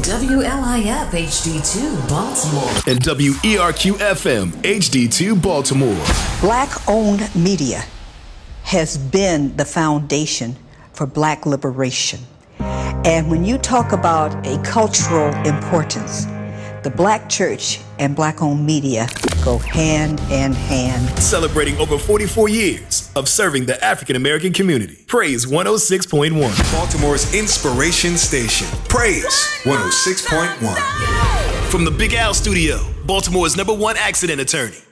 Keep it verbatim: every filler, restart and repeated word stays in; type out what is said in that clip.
W L I F H D two Baltimore. And W E R Q F M H D two Baltimore. Black-owned media has been the foundation for Black liberation. And when you talk about a cultural importance, the Black church and Black-owned media go hand in hand. Celebrating over forty-four years of serving the African American community. Praise one oh six point one. Baltimore's inspiration station. Praise one oh six point one. From the Big Al Studio, Baltimore's number one accident attorney.